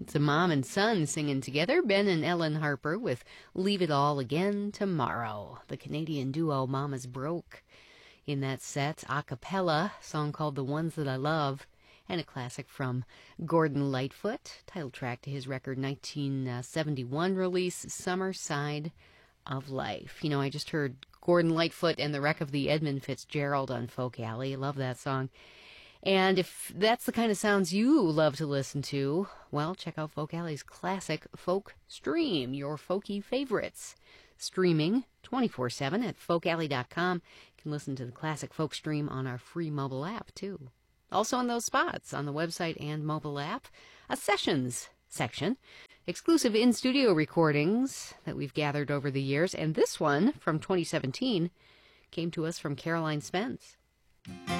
It's a mom and son singing together, Ben and Ellen Harper with Leave It All Again Tomorrow. The Canadian duo Mama's Broke in that set, a cappella, song called The Ones That I Love, and a classic from Gordon Lightfoot, title track to his record 1971 release, Summer Side of Life. You know, I just heard Gordon Lightfoot and the Wreck of the Edmund Fitzgerald on Folk Alley. Love that song. And if that's the kind of sounds you love to listen to, well, check out Folk Alley's classic Folk Stream, your folky favorites. Streaming 24/7 at folkalley.com. You can listen to the classic Folk Stream on our free mobile app, too. Also on those spots, on the website and mobile app, a sessions section, exclusive in-studio recordings that we've gathered over the years, and this one from 2017 came to us from Caroline Spence.